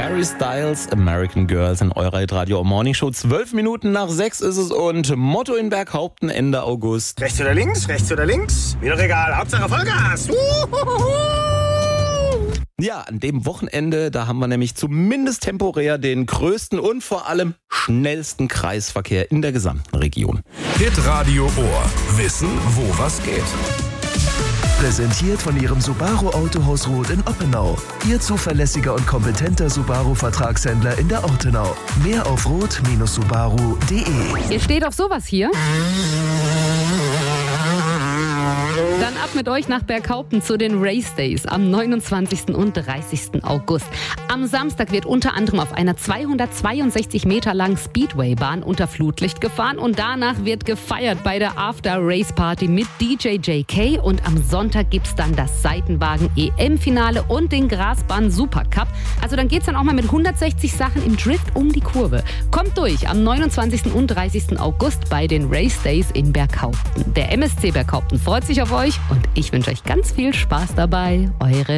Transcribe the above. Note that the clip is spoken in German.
Harry Styles, American Girls in eurer Radio Morning Show. 12 Minuten nach 6 ist es und Motto in Berghaupten Ende August. Rechts oder links, rechts oder links? Mir doch egal, Hauptsache Vollgas. Ja, an dem Wochenende, da haben wir nämlich zumindest temporär den größten und vor allem schnellsten Kreisverkehr in der gesamten Region. Hitradio Ohr. Wissen, wo was geht. Präsentiert von Ihrem Subaru Autohaus Roth in Oppenau. Ihr zuverlässiger und kompetenter Subaru-Vertragshändler in der Ortenau. Mehr auf roth-subaru.de. Ihr steht auf sowas hier? Dann ab mit euch nach Berghaupten zu den Race Days am 29. und 30. August. Am Samstag wird unter anderem auf einer 262 Meter langen Speedway-Bahn unter Flutlicht gefahren und danach wird gefeiert bei der After-Race-Party mit DJ JK und am Sonntag gibt's dann das Seitenwagen-EM-Finale und den Grasbahn-Supercup. Also dann geht's dann auch mal mit 160 Sachen im Drift um die Kurve. Kommt durch am 29. und 30. August bei den Race Days in Berghaupten. Der MSC Berghaupten freut sich auf euch und ich wünsche euch ganz viel Spaß dabei. Eure